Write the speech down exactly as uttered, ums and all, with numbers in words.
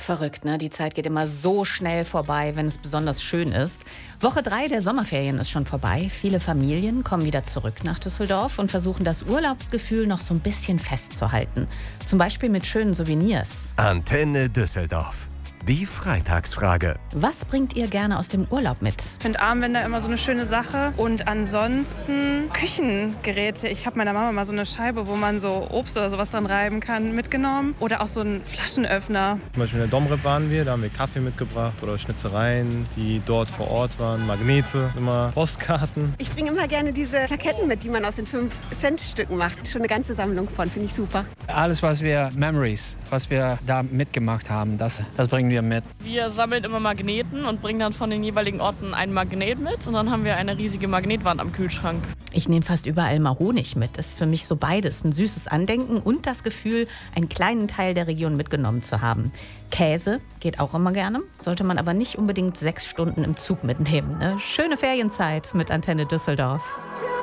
Verrückt, ne? Die Zeit geht immer so schnell vorbei, wenn es besonders schön ist. Woche drei der Sommerferien ist schon vorbei. Viele Familien kommen wieder zurück nach Düsseldorf und versuchen das Urlaubsgefühl noch so ein bisschen festzuhalten. Zum Beispiel mit schönen Souvenirs. Antenne Düsseldorf. Die Freitagsfrage. Was bringt ihr gerne aus dem Urlaub mit? Ich finde Armbänder immer so eine schöne Sache. Und ansonsten Küchengeräte. Ich habe meiner Mama mal so eine Scheibe, wo man so Obst oder sowas dran reiben kann, mitgenommen. Oder auch so einen Flaschenöffner. Zum Beispiel in der Domrep waren wir, da haben wir Kaffee mitgebracht oder Schnitzereien, die dort vor Ort waren. Magnete, immer Postkarten. Ich bringe immer gerne diese Plaketten mit, die man aus den fünf Cent Stücken macht. Schon eine ganze Sammlung von, finde ich super. Alles, was wir, Memories, was wir da mitgemacht haben, das, das bringen wir mit. Wir sammeln immer Magneten und bringen dann von den jeweiligen Orten einen Magnet mit. Und dann haben wir eine riesige Magnetwand am Kühlschrank. Ich nehme fast überall mal Honig mit. Das ist für mich so beides. Ein süßes Andenken und das Gefühl, einen kleinen Teil der Region mitgenommen zu haben. Käse geht auch immer gerne, sollte man aber nicht unbedingt sechs Stunden im Zug mitnehmen. Ne? Schöne Ferienzeit mit Antenne Düsseldorf.